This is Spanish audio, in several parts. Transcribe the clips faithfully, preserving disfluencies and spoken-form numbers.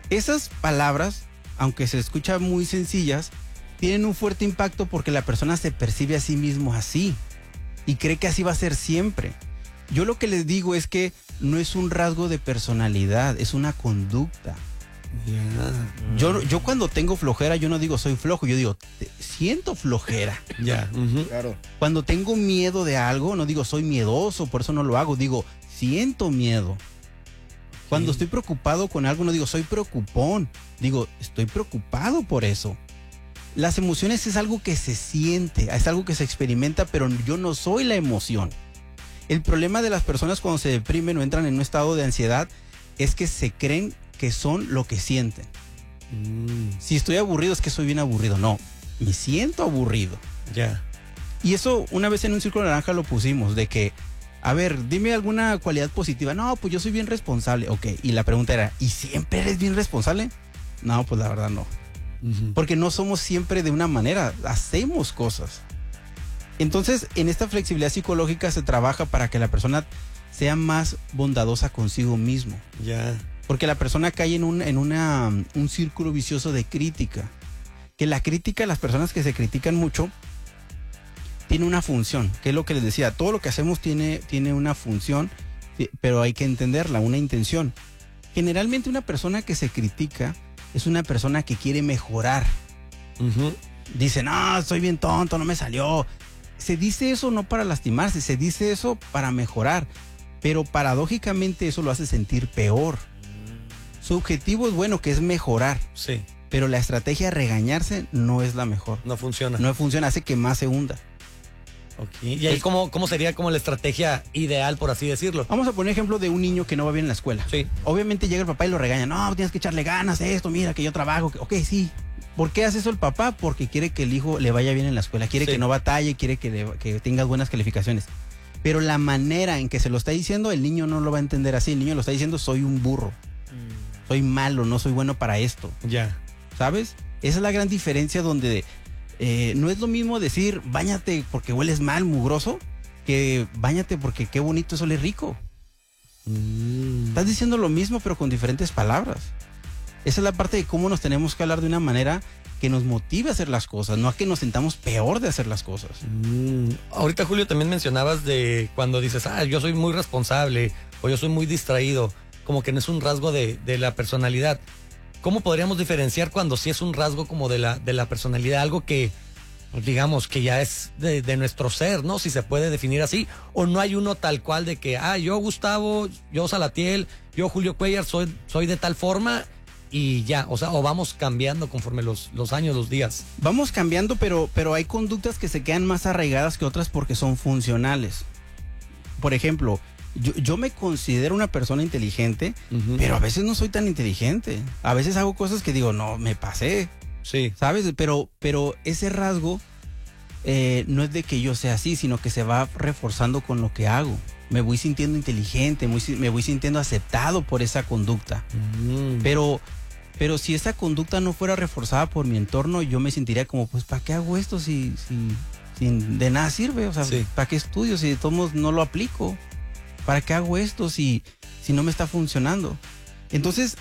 Esas palabras, aunque se escuchan muy sencillas, tienen un fuerte impacto porque la persona se percibe a sí mismo así y cree que así va a ser siempre. Yo lo que les digo es que no es un rasgo de personalidad, es una conducta. Yeah. Yo, yo cuando tengo flojera, yo no digo soy flojo, yo digo siento flojera. Ya, yeah. uh-huh. Claro. Cuando tengo miedo de algo, no digo soy miedoso, por eso no lo hago, digo siento miedo. Cuando sí. estoy preocupado con algo, no digo soy preocupón, digo estoy preocupado por eso. Las emociones es algo que se siente, es algo que se experimenta, pero yo no soy la emoción. El problema de las personas cuando se deprimen o entran en un estado de ansiedad es que se creen que son lo que sienten. Mm. Si estoy aburrido es que soy bien aburrido. No, me siento aburrido. Ya. Yeah. Y eso una vez en un círculo naranja lo pusimos, de que, a ver, dime alguna cualidad positiva. No, pues yo soy bien responsable. Ok, y la pregunta era, ¿y siempre eres bien responsable? No, pues la verdad no. Uh-huh. Porque no somos siempre de una manera, hacemos cosas. Entonces, en esta flexibilidad psicológica se trabaja para que la persona sea más bondadosa consigo mismo. Ya. Yeah. Porque la persona cae en un, en una, un círculo vicioso de crítica. Que la crítica, las personas que se critican mucho, tiene una función, que es lo que les decía, todo lo que hacemos tiene, tiene una función, pero hay que entenderla, una intención. Generalmente una persona que se critica es una persona que quiere mejorar. Uh-huh. Dice, no, soy bien tonto, no me salió. Se dice eso no para lastimarse, se dice eso para mejorar, pero paradójicamente eso lo hace sentir peor. Su objetivo es bueno, que es mejorar. Sí. Pero la estrategia de regañarse no es la mejor. No funciona. No funciona, hace que más se hunda. Okay. ¿Y ahí cómo, cómo sería como la estrategia ideal, por así decirlo? Vamos a poner ejemplo de un niño que no va bien en la escuela. Sí. Obviamente llega el papá y lo regaña. No, tienes que echarle ganas a esto, mira que yo trabajo. Ok, sí. ¿Por qué hace eso el papá? Porque quiere que el hijo le vaya bien en la escuela. Quiere sí. que no batalle, quiere que, le, que tenga buenas calificaciones. Pero la manera en que se lo está diciendo, el niño no lo va a entender así. El niño lo está diciendo, soy un burro. Mm. Soy malo, no soy bueno para esto. Ya. Yeah. ¿Sabes? Esa es la gran diferencia donde eh, no es lo mismo decir báñate porque hueles mal, mugroso, que báñate porque qué bonito es oler rico. Mm. Estás diciendo lo mismo pero con diferentes palabras. Esa es la parte de cómo nos tenemos que hablar de una manera que nos motive a hacer las cosas, no a que nos sintamos peor de hacer las cosas. Mm. Ahorita, Julio, también mencionabas de cuando dices, ah, yo soy muy responsable o yo soy muy distraído, como que no es un rasgo de, de la personalidad. ¿Cómo podríamos diferenciar cuando sí es un rasgo como de la, de la personalidad, algo que, digamos, que ya es de, de nuestro ser, ¿no? Si se puede definir así, o no hay uno tal cual de que, ah, yo Gustavo, yo Salatiel, yo Julio Cuellar, soy, soy de tal forma y ya, o sea, o vamos cambiando conforme los, los años, los días. Vamos cambiando, pero, pero hay conductas que se quedan más arraigadas que otras porque son funcionales. Por ejemplo, Yo, yo me considero una persona inteligente, uh-huh. pero a veces no soy tan inteligente. A veces hago cosas que digo, no, me pasé. Sí. ¿Sabes? Pero, pero ese rasgo eh, no es de que yo sea así, sino que se va reforzando con lo que hago. Me voy sintiendo inteligente, muy, me voy sintiendo aceptado por esa conducta. Uh-huh. Pero, pero si esa conducta no fuera reforzada por mi entorno, yo me sentiría como, pues, ¿para qué hago esto si, si, si de nada sirve? O sea, sí. ¿para qué estudio si de todos modos no lo aplico? ¿Para qué hago esto si, si no me está funcionando? Entonces,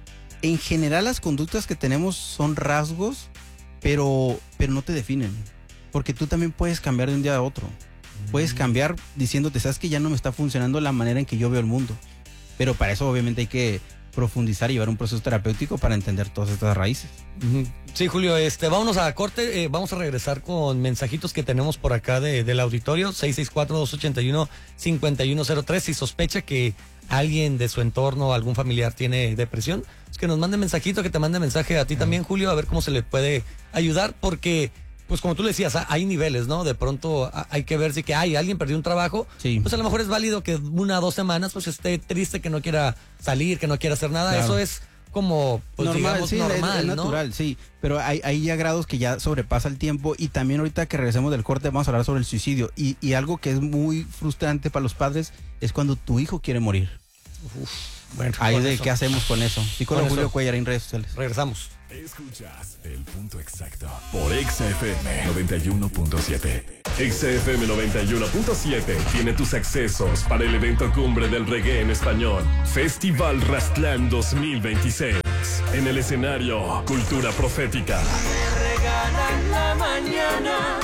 en general las conductas que tenemos son rasgos, pero, pero no te definen. Porque tú también puedes cambiar de un día a otro. Mm. Puedes cambiar diciéndote, sabes que ya no me está funcionando la manera en que yo veo el mundo. Pero para eso obviamente hay que profundizar y llevar un proceso terapéutico para entender todas estas raíces. Uh-huh. Sí, Julio, este, vámonos a corte, eh, vamos a regresar con mensajitos que tenemos por acá de, del auditorio, seis seis cuatro, dos ocho uno, cinco uno cero tres, si sospecha que alguien de su entorno, algún familiar tiene depresión, es que nos mande mensajito, que te mande mensaje a ti uh-huh. también, Julio, a ver cómo se le puede ayudar, porque pues como tú le decías, hay niveles, ¿no? De pronto hay que ver si que hay alguien perdió un trabajo, sí. pues a lo mejor es válido que una o dos semanas pues esté triste, que no quiera salir, que no quiera hacer nada, claro. Eso es como, pues normal, digamos, sí, normal, es, es ¿no? natural, sí, pero hay, hay ya grados que ya sobrepasa el tiempo y también ahorita que regresemos del corte vamos a hablar sobre el suicidio y, y algo que es muy frustrante para los padres es cuando tu hijo quiere morir. Uf, bueno, ahí de eso. ¿Qué hacemos con eso? Sí, con, con Julio Cuellar en redes sociales. Regresamos. Escuchas el punto exacto por Exa F M noventa y uno punto siete. Exa F M noventa y uno punto siete tiene tus accesos para el evento cumbre del reggae en español, Festival Rastlán dos mil veintiséis. En el escenario, Cultura Profética. Me regalan la mañana,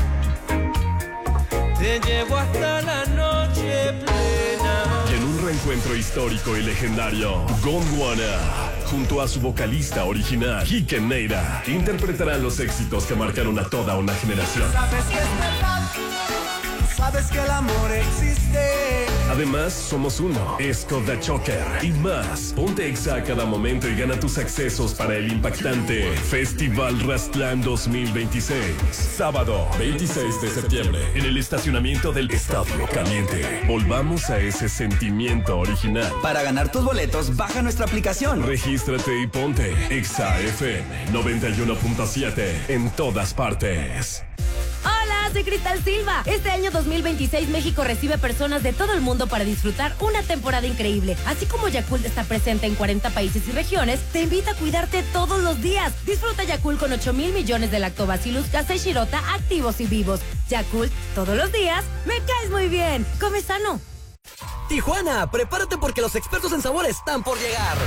te llevo hasta la noche plena. Y en un reencuentro histórico y legendario, Gondwana, junto a su vocalista original, Quique Neira, interpretarán los éxitos que marcaron a toda una generación. Sabes que es verdad, sabes que el amor existe. Además, somos uno, Skoda Choker y más. Ponte Exa a cada momento y gana tus accesos para el impactante Festival Rastlán dos mil veintiséis. Sábado, veintiséis de septiembre, en el estacionamiento del Estadio Caliente. Volvamos a ese sentimiento original. Para ganar tus boletos, baja nuestra aplicación. Regístrate y ponte Exa F M noventa y uno punto siete en todas partes. Hola, soy Cristal Silva. Este año dos mil veintiséis México recibe personas de todo el mundo para disfrutar una temporada increíble. Así como Yakult está presente en cuarenta países y regiones, te invita a cuidarte todos los días. Disfruta Yakult con ocho mil millones de Lactobacillus casei shirota activos y vivos. Yakult, todos los días, me caes muy bien. Come sano. Tijuana, prepárate porque los expertos en sabor están por llegar.